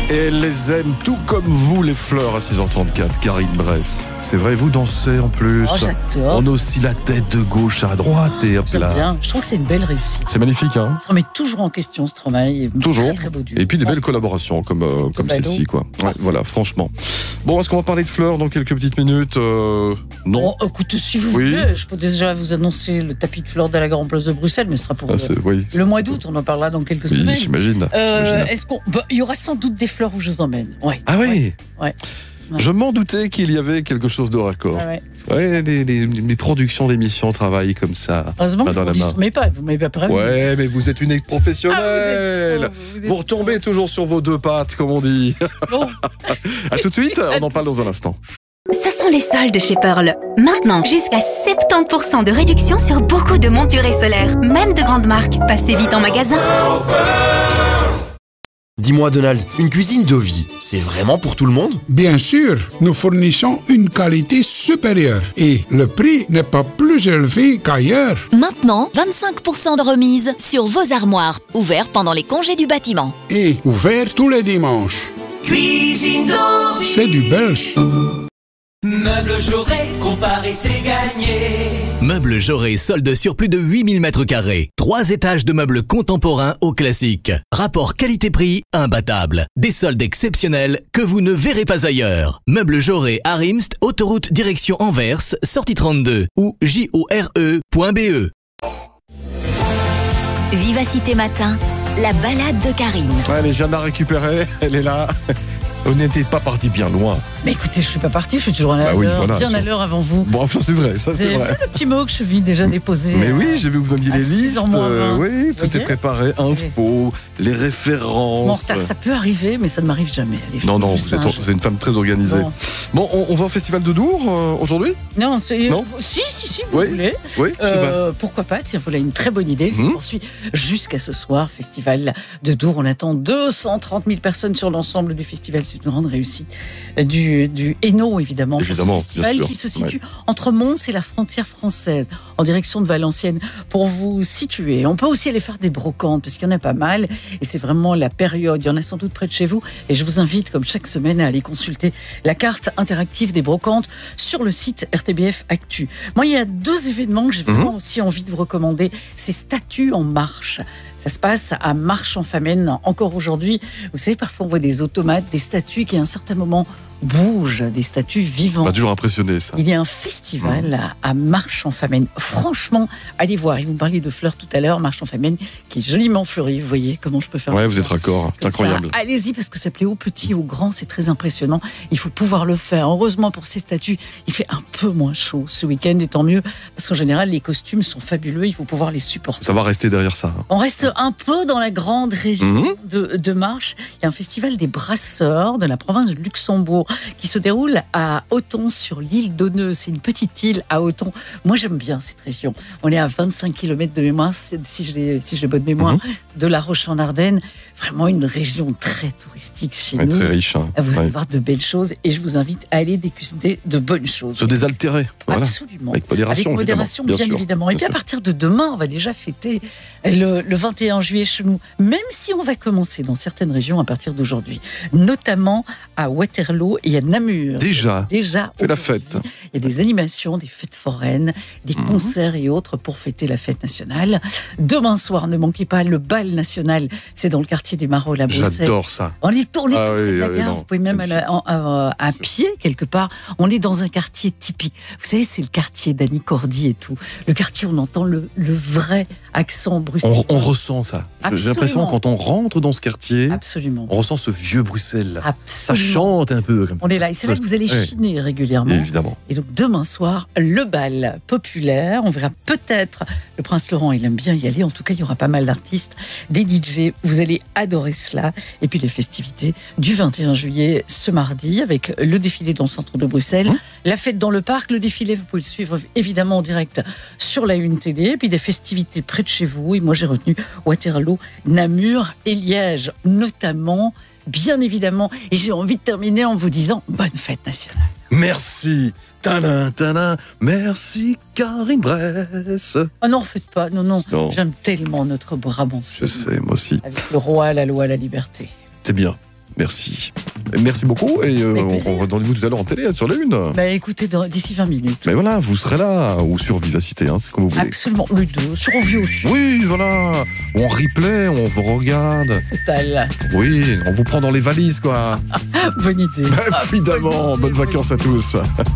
Et elle les aime tout comme vous, les fleurs, à 6h34. Karine Bress. C'est vrai, vous dansez en plus. Oh, j'adore. On a aussi la tête de gauche à droite et hop J'aime là. bien. Je trouve que c'est une belle réussite. C'est magnifique, hein? Ça remet toujours en question, Stromae. Toujours. Très, très beau duo. Et puis des belles collaborations comme celle-ci, quoi. Ouais, voilà, franchement. Bon, est-ce qu'on va parler de fleurs dans quelques petites minutes? Non. Bon, écoute, si vous voulez, je peux déjà vous annoncer le tapis de fleurs de la Grande Place de Bruxelles, mais ce sera pour le mois d'août. On en parlera dans quelques semaines. J'imagine. Il y aura sans doute des fleurs où je vous emmène. Ouais. Ah oui. Ouais. Je m'en doutais qu'il y avait quelque chose de raccord. Ah ouais. Ouais, les productions d'émissions travaillent comme ça. Heureusement que dans la main. vous m'avez pas prévenu. Ouais, mais vous êtes une professionnelle. Vous retombez toujours sur vos deux pattes, comme on dit. Bon. À tout de suite, on en parle dans un instant. Ce sont les soldes chez Pearl. Maintenant, jusqu'à 70% de réduction sur beaucoup de montures et solaires, même de grandes marques. Passez vite en magasin. Dis-moi Donald, une cuisine de vie, c'est vraiment pour tout le monde? Bien sûr, nous fournissons une qualité supérieure et le prix n'est pas plus élevé qu'ailleurs. Maintenant, 25% de remise sur vos armoires, ouverts pendant les congés du bâtiment. Et ouvert tous les dimanches. Cuisine de vie. C'est du belge. Meubles Jaurès, comparer c'est gagné. Meubles Jaurès solde sur plus de 8000 m². 3 étages de meubles contemporains au classique. Rapport qualité-prix imbattable. Des soldes exceptionnels que vous ne verrez pas ailleurs. Meubles Jaurès à Rimst, autoroute direction Anvers, sortie 32 ou jore.be. Vivacité Matin, la balade de Karine. Ouais, mais je viens de la récupérer, elle est là. On n'était pas parti bien loin. Mais écoutez, je suis pas partie, je suis toujours à l'heure, bien à l'heure avant vous. Bon, enfin, c'est vrai, ça c'est vrai. Le petit mot que je vis déjà déposé. Mais oui, j'ai vu que vous m'aviez les listes. Oui, tout est préparé, infos, les références. Bon, ça peut arriver, mais ça ne m'arrive jamais. Allez, non, vous êtes une femme très organisée. Bon, on va au Festival de Dour aujourd'hui? Non, si, vous voulez. Oui, pourquoi pas? Tiens, voilà une très bonne idée. Ça poursuit jusqu'à ce soir. Festival de Dour. On attend 230 000 personnes sur l'ensemble du festival. C'est une grande réussite du Hainaut, évidemment. Ce festival qui se situe entre Mons et la frontière française, en direction de Valenciennes. Pour vous situer, on peut aussi aller faire des brocantes, parce qu'il y en a pas mal. Et c'est vraiment la période. Il y en a sans doute près de chez vous. Et je vous invite, comme chaque semaine, à aller consulter la carte interactive des brocantes sur le site RTBF Actu. Moi, il y a 2 événements que j'ai vraiment aussi envie de vous recommander. C'est Statues en marche. Ça se passe à Marche-en-Famenne, encore aujourd'hui. Vous savez, parfois on voit des automates, des statues qui à un certain moment bougent, des statues vivantes. Ça m'a toujours impressionné, ça. Il y a un festival à Marche-en-Famenne. Franchement, allez voir. Vous me parliez de fleurs tout à l'heure, Marche-en-Famenne, qui est joliment fleurie. Vous voyez comment je peux faire. Ouais, vous êtes raccord. C'est incroyable. Allez-y, parce que ça plaît aux petits, aux grands. C'est très impressionnant. Il faut pouvoir le faire. Heureusement pour ces statues, il fait un peu moins chaud ce week-end, et tant mieux. Parce qu'en général, les costumes sont fabuleux. Il faut pouvoir les supporter. Ça va rester derrière ça. On reste un peu dans la grande région de Marche. Il y a un festival des brasseurs de la province de Luxembourg qui se déroule à Othon, sur l'île d'Auneux. C'est une petite île à Othon. Moi, j'aime bien cette région. On est à 25 km de mémoire, si j'ai bonne mémoire, de La Roche-en-Ardenne. Vraiment une région très touristique chez nous. Très riche. Vous allez voir de belles choses et je vous invite à aller déguster de bonnes choses. Se désaltérer. Voilà. Absolument. Avec modération, bien évidemment. Et puis à partir de demain, on va déjà fêter le 21 juillet chez nous. Même si on va commencer dans certaines régions à partir d'aujourd'hui. Notamment à Waterloo et à Namur. Déjà. Fait la fête. Il y a des animations, des fêtes foraines, des concerts et autres pour fêter la fête nationale. Demain soir, ne manquez pas le bal national. C'est dans le quartier des Marolles à Bruxelles. J'adore ça. On est tourné de la gare. Vous pouvez même aller à pied quelque part. On est dans un quartier typique. Vous savez, c'est le quartier d'Annie Cordy et tout. Le quartier, on entend le vrai accent bruxellois. On ressent ça. J'ai l'impression quand on rentre dans ce quartier, on ressent ce vieux Bruxelles. Absolument. Ça chante un peu. Comme on est là. Et c'est là que vous allez chiner régulièrement. Évidemment. Et donc demain soir, le bal populaire. On verra peut-être le Prince Laurent. Il aime bien y aller. En tout cas, il y aura pas mal d'artistes, des DJ. Vous allez adorer cela. Et puis les festivités du 21 juillet ce mardi avec le défilé dans le centre de Bruxelles, la fête dans le parc. Le défilé, vous pouvez le suivre évidemment en direct sur la Une Télé. Et puis des festivités près de chez vous. Et moi, j'ai retenu Waterloo, Namur et Liège notamment, bien évidemment. Et j'ai envie de terminer en vous disant bonne fête nationale. Merci. Merci Karine Bress. Oh non, faites pas. Non. J'aime tellement notre Brabançon. Je sais, moi aussi. Avec le roi, la loi, la liberté. C'est bien. Merci. Merci beaucoup et on rendez-vous tout à l'heure en télé, sur la Une. Bah écoutez, d'ici 20 minutes. Mais voilà, vous serez là, ou sur Vivacité, c'est comme vous voulez. Absolument, les deux, sur Envie aussi. Oui, voilà, ou en replay, on vous regarde. Total. Oui, on vous prend dans les valises, quoi. Bonne idée. Évidemment, bonnes vacances à tous.